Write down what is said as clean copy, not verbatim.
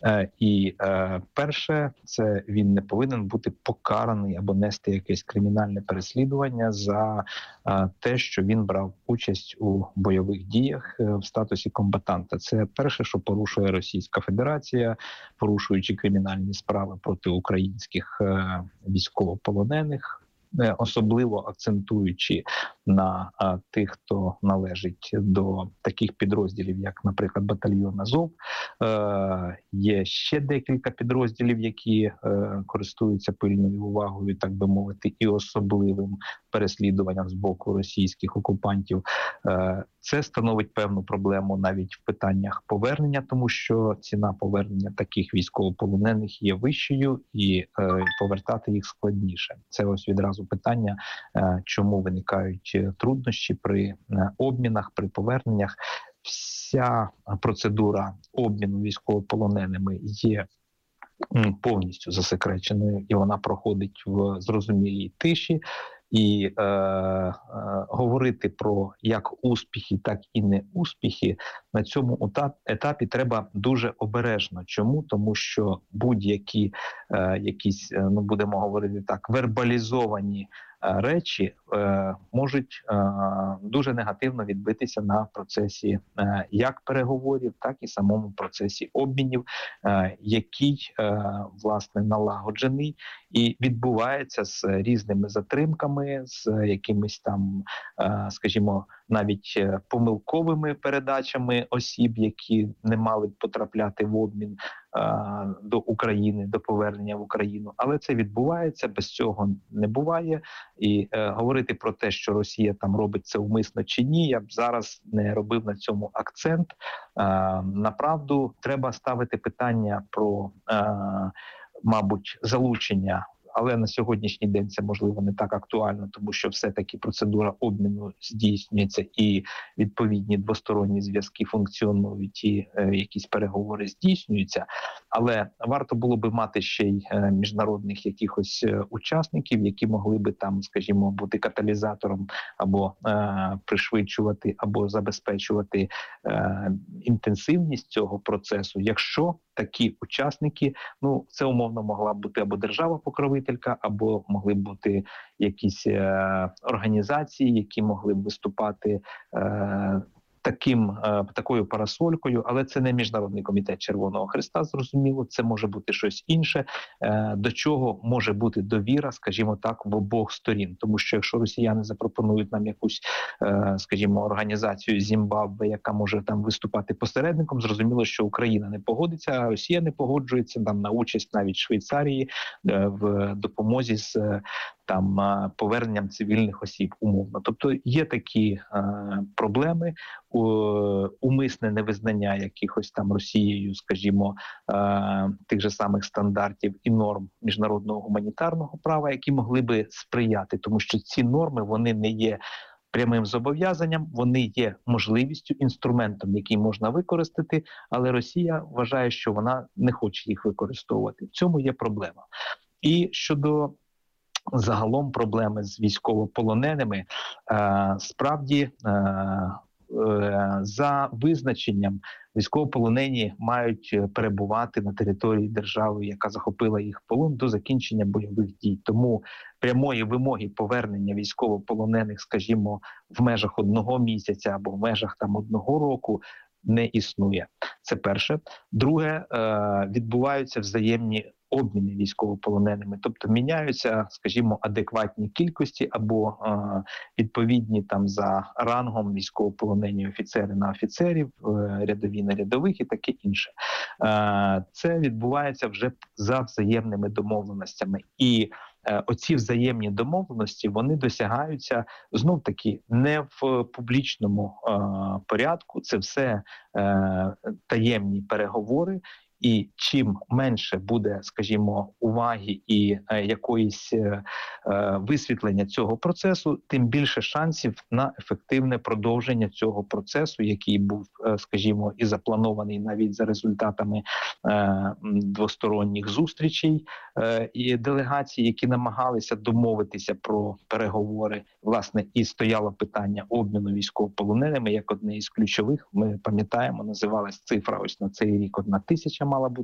Перше, це він не повинен бути покараний або нести якесь кримінальне переслідування за те, що він брав участь у бойових діях в статусі комбатанта. Це перше, що порушує Російська Федерація, порушуючи кримінальні справи проти українських військовополонених, особливо акцентуючи на тих, хто належить до таких підрозділів, як, наприклад, батальйон Азов. Є ще декілька підрозділів, які користуються пильною увагою, так би мовити, і особливим переслідуванням з боку російських окупантів. Це становить певну проблему навіть в питаннях повернення, тому що ціна повернення таких військовополонених є вищою і повертати їх складніше. Це ось відразу питання, чому виникають труднощі при обмінах, при поверненнях. Вся процедура обміну військовополоненими є повністю засекреченою, і вона проходить в зрозумілій тиші. І говорити про як успіхи, так і неуспіхи на цьому етапі треба дуже обережно. Чому? Тому що будь-які якісь, будемо говорити так, вербалізовані речі можуть дуже негативно відбитися на процесі як переговорів, так і самому процесі обмінів, який, власне, налагоджений і відбувається з різними затримками, з якимись там, скажімо, навіть помилковими передачами осіб, які не мали б потрапляти в обмін до України, до повернення в Україну. Але це відбувається, без цього не буває. І говорити про те, що Росія там робить це умисно чи ні, я б зараз не робив на цьому акцент. Направду, треба ставити питання про, мабуть, залучення, але на сьогоднішній день це, можливо, не так актуально, тому що все-таки процедура обміну здійснюється і відповідні двосторонні зв'язки функціонують, і якісь переговори здійснюються. Але варто було би мати ще й міжнародних якихось учасників, які могли би там, скажімо, бути каталізатором або пришвидшувати, або забезпечувати інтенсивність цього процесу, якщо такі учасники, це умовно могла б бути або держава-покровителька, або могли б бути якісь організації, які могли б виступати такою парасолькою, але це не Міжнародний комітет Червоного Хреста, зрозуміло, це може бути щось інше, до чого може бути довіра, скажімо так, в обох сторін. Тому що якщо росіяни запропонують нам якусь, скажімо, організацію Зімбабве, яка може там виступати посередником, зрозуміло, що Україна не погодиться, а Росія не погоджується там на участь навіть Швейцарії в допомозі з там поверненням цивільних осіб умовно. Тобто є такі проблеми, умисне невизнання якихось там Росією, скажімо, тих же самих стандартів і норм міжнародного гуманітарного права, які могли би сприяти, тому що ці норми, вони не є прямим зобов'язанням, вони є можливістю, інструментом, який можна використати, але Росія вважає, що вона не хоче їх використовувати. В цьому є проблема. І щодо загалом проблеми з військовополоненими, справді, за визначенням, військовополонені мають перебувати на території держави, яка захопила їх в полон, до закінчення бойових дій. Тому прямої вимоги повернення військовополонених, скажімо, в межах 1 місяця або в межах там 1 року не існує. Це перше. Друге, відбуваються взаємні обміни військовополоненими, тобто міняються, скажімо, адекватні кількості або відповідні там за рангом військовополонені офіцери на офіцерів, рядові на рядових і таке інше. Це відбувається вже за взаємними домовленостями. І оці взаємні домовленості, вони досягаються, знов-таки, не в публічному порядку, це все таємні переговори. І чим менше буде, скажімо, уваги і якоїсь висвітлення цього процесу, тим більше шансів на ефективне продовження цього процесу, який був, скажімо, і запланований навіть за результатами двосторонніх зустрічей і делегацій, які намагалися домовитися про переговори. Власне, і стояло питання обміну військовополоненими як одне із ключових. Ми пам'ятаємо, називалась цифра ось на цей рік 1000 мала бути